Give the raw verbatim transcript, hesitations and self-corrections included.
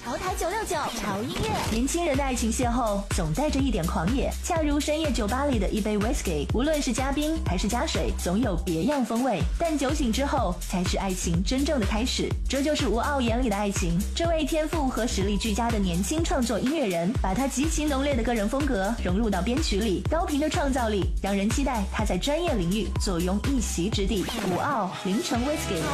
茅台九六九潮音乐， 年轻人的爱情邂逅总带着一点狂野，恰如深夜酒吧里的一杯 whisky， 无论是加冰还是加水，总有别样风味。但酒醒之后，才是爱情真正的开始。这就是吴傲眼里的爱情。这位天赋和实力俱佳的年轻创作音乐人，把他极其浓烈的个人风格融入到编曲里，高频的创造力让人期待他在专业领域坐拥一席之地。吴傲凌晨 whisky。